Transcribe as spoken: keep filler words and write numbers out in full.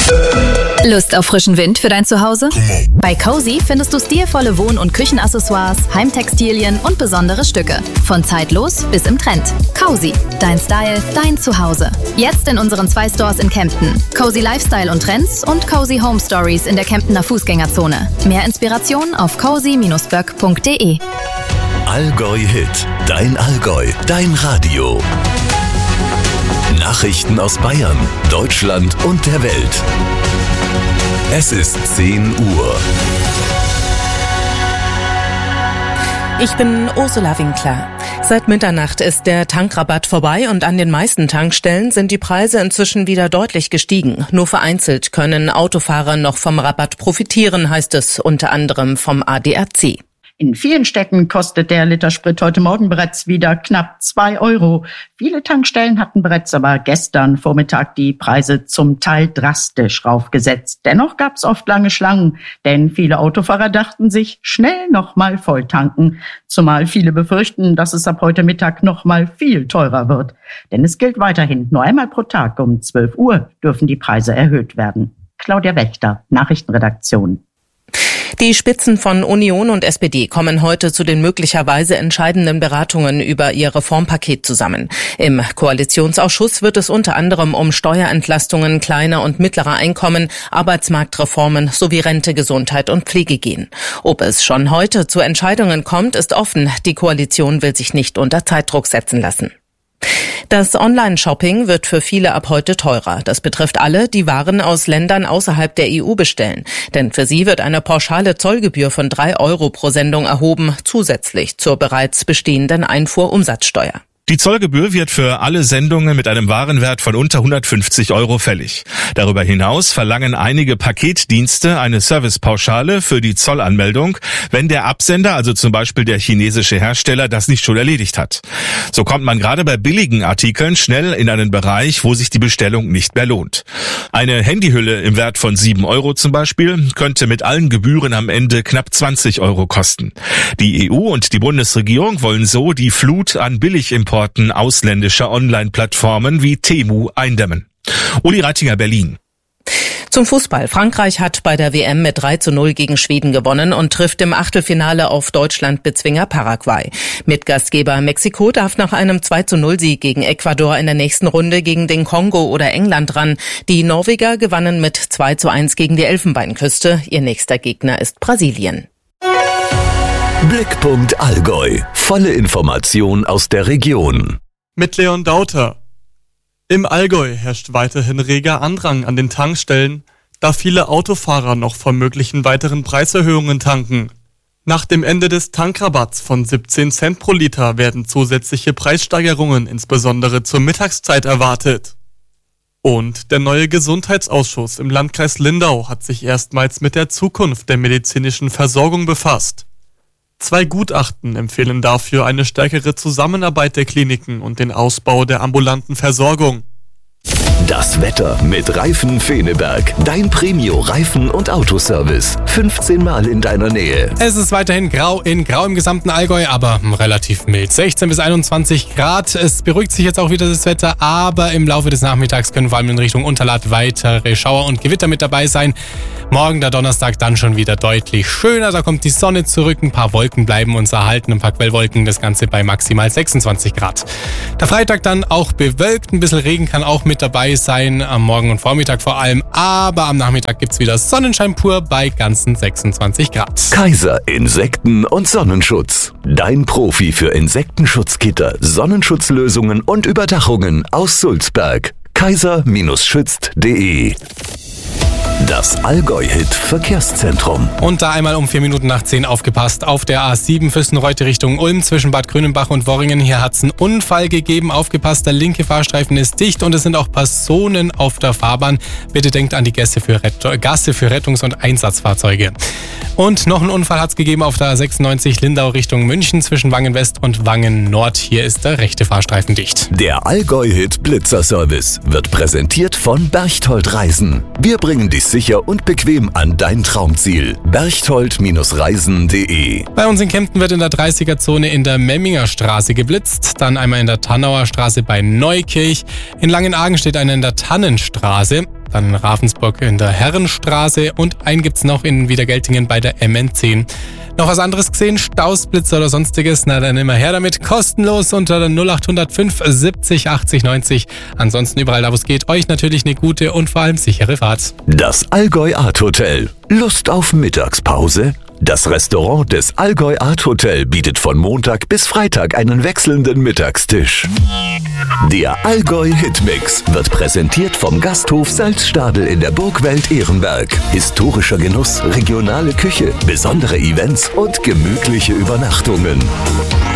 Lust auf frischen Wind für dein Zuhause? Bei Cozy findest du stilvolle Wohn- und Küchenaccessoires, Heimtextilien und besondere Stücke. Von zeitlos bis im Trend. Cozy, dein Style, dein Zuhause. Jetzt in unseren zwei Stores in Kempten. Cozy Lifestyle und Trends und Cozy Home Stories in der Kemptener Fußgängerzone. Mehr Inspiration auf cozy Bindestrich böck Punkt de. Allgäu Hit, dein Allgäu, dein Radio. Nachrichten aus Bayern, Deutschland und der Welt. Es ist zehn Uhr. Ich bin Ursula Winkler. Seit Mitternacht ist der Tankrabatt vorbei und an den meisten Tankstellen sind die Preise inzwischen wieder deutlich gestiegen. Nur vereinzelt können Autofahrer noch vom Rabatt profitieren, heißt es unter anderem vom A D A C. In vielen Städten kostet der Liter Sprit heute Morgen bereits wieder knapp zwei Euro. Viele Tankstellen hatten bereits aber gestern Vormittag die Preise zum Teil drastisch raufgesetzt. Dennoch gab es oft lange Schlangen, denn viele Autofahrer dachten sich, schnell nochmal voll tanken. Zumal viele befürchten, dass es ab heute Mittag nochmal viel teurer wird. Denn es gilt weiterhin, nur einmal pro Tag um zwölf Uhr dürfen die Preise erhöht werden. Claudia Wächter, Nachrichtenredaktion. Die Spitzen von Union und S P D kommen heute zu den möglicherweise entscheidenden Beratungen über ihr Reformpaket zusammen. Im Koalitionsausschuss wird es unter anderem um Steuerentlastungen kleiner und mittlerer Einkommen, Arbeitsmarktreformen sowie Rente, Gesundheit und Pflege gehen. Ob es schon heute zu Entscheidungen kommt, ist offen. Die Koalition will sich nicht unter Zeitdruck setzen lassen. Das Online-Shopping wird für viele ab heute teurer. Das betrifft alle, die Waren aus Ländern außerhalb der E U bestellen. Denn für sie wird eine pauschale Zollgebühr von drei Euro pro Sendung erhoben, zusätzlich zur bereits bestehenden Einfuhrumsatzsteuer. Die Zollgebühr wird für alle Sendungen mit einem Warenwert von unter hundertfünfzig Euro fällig. Darüber hinaus verlangen einige Paketdienste eine Servicepauschale für die Zollanmeldung, wenn der Absender, also zum Beispiel der chinesische Hersteller, das nicht schon erledigt hat. So kommt man gerade bei billigen Artikeln schnell in einen Bereich, wo sich die Bestellung nicht mehr lohnt. Eine Handyhülle im Wert von sieben Euro zum Beispiel könnte mit allen Gebühren am Ende knapp zwanzig Euro kosten. Die E U und die Bundesregierung wollen so die Flut an Billigimporten ausländischer Online-Plattformen wie Temu eindämmen. Uli Reitinger, Berlin. Zum Fußball. Frankreich hat bei der W M mit drei zu null gegen Schweden gewonnen und trifft im Achtelfinale auf Deutschland-Bezwinger Paraguay. Mitgastgeber Mexiko darf nach einem zwei zu null Sieg gegen Ecuador in der nächsten Runde gegen den Kongo oder England ran. Die Norweger gewannen mit zwei zu eins gegen die Elfenbeinküste. Ihr nächster Gegner ist Brasilien. Blickpunkt Allgäu. Volle Information aus der Region. Mit Leon Dauter. Im Allgäu herrscht weiterhin reger Andrang an den Tankstellen, da viele Autofahrer noch vor möglichen weiteren Preiserhöhungen tanken. Nach dem Ende des Tankrabatts von siebzehn Cent pro Liter werden zusätzliche Preissteigerungen insbesondere zur Mittagszeit erwartet. Und der neue Gesundheitsausschuss im Landkreis Lindau hat sich erstmals mit der Zukunft der medizinischen Versorgung befasst. Zwei Gutachten empfehlen dafür eine stärkere Zusammenarbeit der Kliniken und den Ausbau der ambulanten Versorgung. Das Wetter mit Reifen Feneberg. Dein Premio-Reifen- und Autoservice. fünfzehn Mal in deiner Nähe. Es ist weiterhin grau in grau im gesamten Allgäu, aber relativ mild. sechzehn bis einundzwanzig Grad. Es beruhigt sich jetzt auch wieder das Wetter, aber im Laufe des Nachmittags können vor allem in Richtung Unterlaat weitere Schauer und Gewitter mit dabei sein. Morgen, der Donnerstag, dann schon wieder deutlich schöner. Da kommt die Sonne zurück, ein paar Wolken bleiben uns erhalten, ein paar Quellwolken, das Ganze bei maximal sechsundzwanzig Grad. Der Freitag dann auch bewölkt, ein bisschen Regen kann auch mit dabei sein, am Morgen und Vormittag vor allem, aber am Nachmittag gibt's wieder Sonnenschein pur bei ganzen sechsundzwanzig Grad. Kaiser Insekten- und Sonnenschutz. Dein Profi für Insektenschutzgitter, Sonnenschutzlösungen und Überdachungen aus Sulzberg. kaiser Schützt punkt de. Das Allgäu-Hit-Verkehrszentrum. Und da einmal um vier Minuten nach zehn aufgepasst. Auf der A sieben Füssenreute Richtung Ulm zwischen Bad Grünenbach und Worringen. Hier hat es einen Unfall gegeben. Aufgepasst, der linke Fahrstreifen ist dicht und es sind auch Personen auf der Fahrbahn. Bitte denkt an die Gasse für, Rett- Gasse für Rettungs- und Einsatzfahrzeuge. Und noch einen Unfall hat es gegeben auf der A sechsundneunzig Lindau Richtung München zwischen Wangen West und Wangen Nord. Hier ist der rechte Fahrstreifen dicht. Der Allgäu-Hit Blitzer-Service wird präsentiert von Berchtold Reisen. Wir bringen dich sicher und bequem an dein Traumziel. berchtold Reisen punkt de. Bei uns in Kempten wird in der dreißiger-Zone in der Memminger Straße geblitzt, dann einmal in der Tannauer Straße bei Neukirch. In Langenargen steht einer in der Tannenstraße. dann in Ravensburg in der Herrenstraße und einen gibt's noch in Wiedergeltingen bei der M N zehn. Noch was anderes gesehen? Staus, Blitzer oder sonstiges? Na dann immer her damit. Kostenlos unter der null acht null fünf siebzig achtzig neunzig. Ansonsten überall da, wo es geht, euch natürlich eine gute und vor allem sichere Fahrt. Das Allgäu Art Hotel. Lust auf Mittagspause? Das Restaurant des Allgäu Art Hotel bietet von Montag bis Freitag einen wechselnden Mittagstisch. Der Allgäu Hitmix wird präsentiert vom Gasthof Salzstadel in der Burgwelt Ehrenberg. Historischer Genuss, regionale Küche, besondere Events und gemütliche Übernachtungen.